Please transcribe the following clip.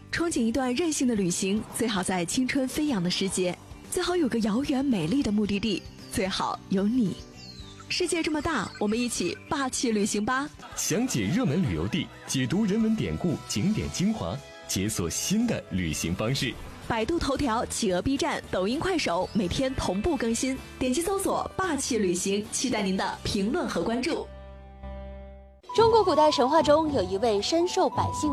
憧憬一段任性的旅行，最好在青春飞扬的时节，最好有个遥远美丽的目的地，最好有你。世界这么大，我们一起霸气旅行吧！ 详解热门旅游地，解读人文典故、景点精华，解锁新的旅行方式。 百度头条、企鹅 B 站、抖音、快手每天同步更新，点击搜索霸气旅行，期待您的评论和关注。 中国古代神话中有一位深受百姓